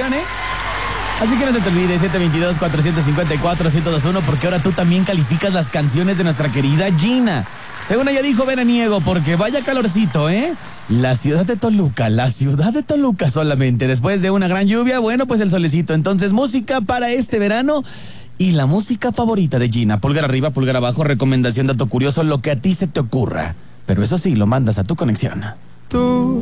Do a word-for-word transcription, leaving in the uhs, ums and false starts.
canción, ¿eh? Así que no se te olvide, siete dos dos, cuatro cinco cuatro, uno cero dos uno, porque ahora tú también calificas las canciones de nuestra querida Gina. Según ella dijo, veraniego, porque vaya calorcito, ¿eh? La ciudad de Toluca, la ciudad de Toluca solamente. Después de una gran lluvia, bueno, pues el solecito. Entonces, música para este verano y la música favorita de Gina. Pulgar arriba, pulgar abajo, recomendación, dato curioso, lo que a ti se te ocurra. Pero eso sí, lo mandas a tu conexión. Tú